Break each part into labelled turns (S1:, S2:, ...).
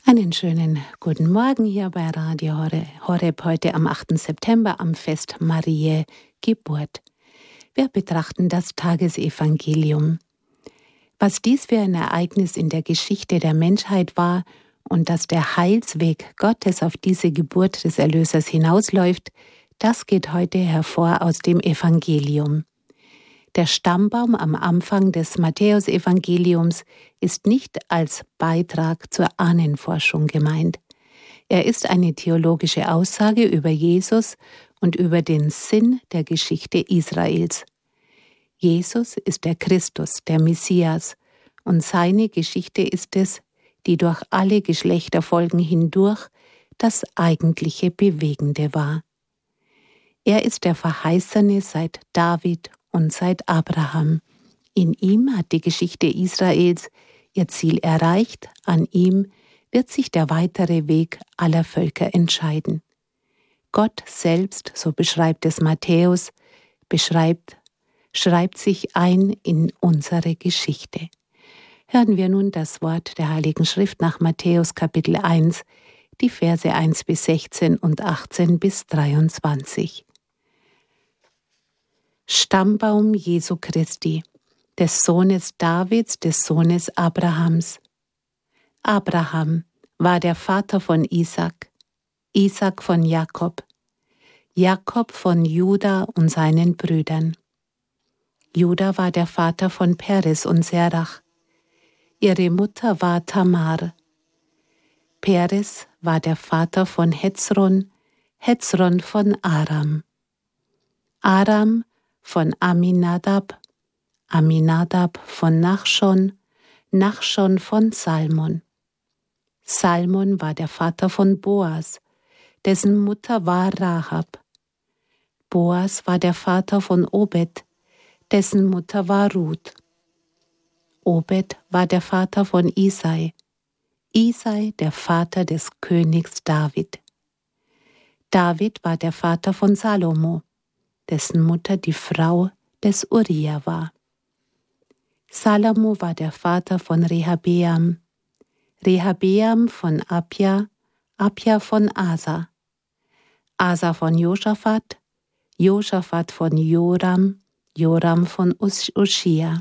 S1: Einen schönen guten Morgen hier bei Radio Horeb heute am 8. September am Fest Mariä Geburt. Wir betrachten das Tagesevangelium. Was dies für ein Ereignis in der Geschichte der Menschheit war und dass der Heilsweg Gottes auf diese Geburt des Erlösers hinausläuft, das geht heute hervor aus dem Evangelium. Der Stammbaum am Anfang des Matthäusevangeliums ist nicht als Beitrag zur Ahnenforschung gemeint. Er ist eine theologische Aussage über Jesus und über den Sinn der Geschichte Israels. Jesus ist der Christus, der Messias, und seine Geschichte ist es, die durch alle Geschlechterfolgen hindurch das eigentliche Bewegende war. Er ist der Verheißene seit David und seit Abraham. In ihm hat die Geschichte Israels ihr Ziel erreicht, an ihm wird sich der weitere Weg aller Völker entscheiden. Gott selbst, so beschreibt es Matthäus, schreibt sich ein in unsere Geschichte. Hören wir nun das Wort der Heiligen Schrift nach Matthäus Kapitel 1, die Verse 1 bis 16 und 18 bis 23. Stammbaum Jesu Christi, des Sohnes Davids, des Sohnes Abrahams. Abraham war der Vater von Isaak, Isaak von Jakob, Jakob von Juda und seinen Brüdern. Juda war der Vater von Peres und Serach. Ihre Mutter war Tamar. Peres war der Vater von Hezron, Hezron von Aram. Aram von Aminadab, Aminadab von Nachschon, Nachschon von Salmon. Salmon war der Vater von Boas, dessen Mutter war Rahab. Boas war der Vater von Obed, dessen Mutter war Ruth. Obed war der Vater von Isai, Isai der Vater des Königs David. David war der Vater von Salomo, dessen Mutter die Frau des Uria war. Salomo war der Vater von Rehabeam, Rehabeam von Abia, Abia von Asa, Asa von Josaphat, Josaphat von Joram, Joram von Uschia.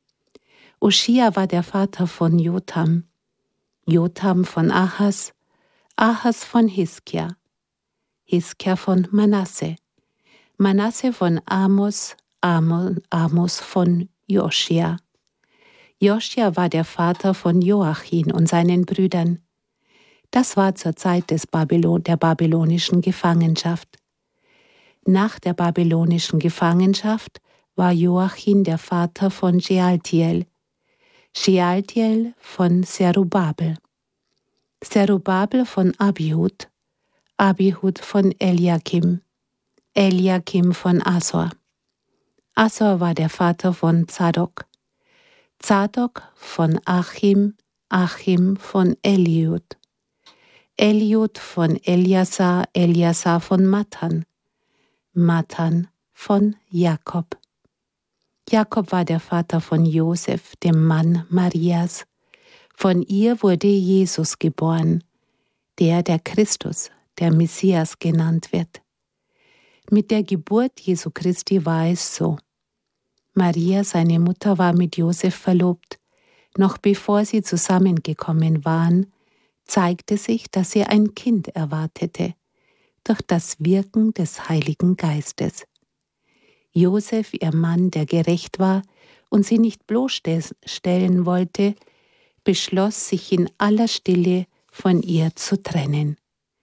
S1: Uschia war der Vater von Jotham, Jotham von Ahas, Ahas von Hiskia, Hiskia von Manasse, Manasse von Amos, Amos von Joschia. Joschia war der Vater von Joachim und seinen Brüdern. Das war zur Zeit der babylonischen Gefangenschaft. Nach der babylonischen Gefangenschaft war Joachim der Vater von Shealtiel, Shealtiel von Zerubabel, Zerubabel von Abihud, Abihud von Eliakim, Eliakim von Asor. Asor war der Vater von Zadok, Zadok von Achim, Achim von Eliud, Eliud von Eliasar, Eliasar von Matan, Matan von Jakob. Jakob war der Vater von Josef, dem Mann Marias. Von ihr wurde Jesus geboren, der Christus, der Messias genannt wird. Mit der Geburt Jesu Christi war es so. Maria, seine Mutter, war mit Josef verlobt. Noch bevor sie zusammengekommen waren, zeigte sich, dass sie ein Kind erwartete, durch das Wirken des Heiligen Geistes. Josef, ihr Mann, der gerecht war und sie nicht bloßstellen wollte, beschloss, sich in aller Stille von ihr zu trennen.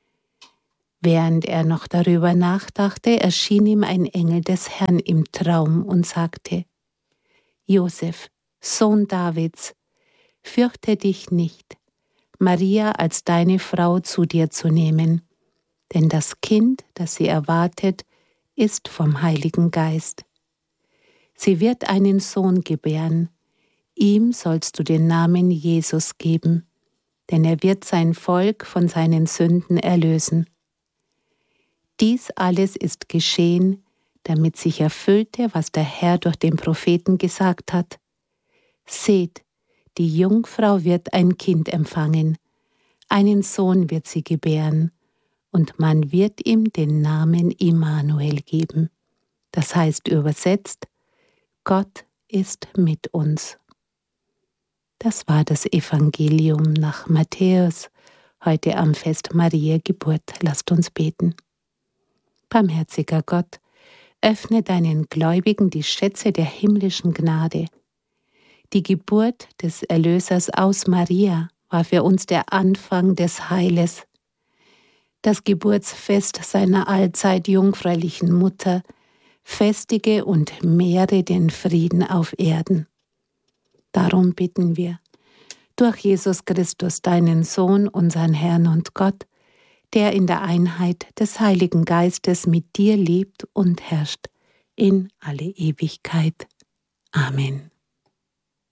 S1: Während er noch darüber nachdachte, erschien ihm ein Engel des Herrn im Traum und sagte: Josef, Sohn Davids, fürchte dich nicht, Maria als deine Frau zu dir zu nehmen, denn das Kind, das sie erwartet, ist vom Heiligen Geist. Sie wird einen Sohn gebären, ihm sollst du den Namen Jesus geben, denn er wird sein Volk von seinen Sünden erlösen. Dies alles ist geschehen, damit sich erfüllte, was der Herr durch den Propheten gesagt hat. Seht, die Jungfrau wird ein Kind empfangen, Einen Sohn wird sie gebären, und man wird ihm den Namen Immanuel geben. Das heißt übersetzt, Gott ist mit uns. Das war das Evangelium nach Matthäus, heute am Fest Mariä Geburt. Lasst uns beten. Barmherziger Gott, öffne deinen Gläubigen die Schätze der himmlischen Gnade. Die Geburt des Erlösers aus Maria war für uns der Anfang des Heiles. Das Geburtsfest seiner allzeit jungfräulichen Mutter festige und mehre den Frieden auf Erden. Darum bitten wir, durch Jesus Christus, deinen Sohn, unseren Herrn und Gott, der in der Einheit des Heiligen Geistes mit dir lebt und herrscht in alle Ewigkeit. Amen.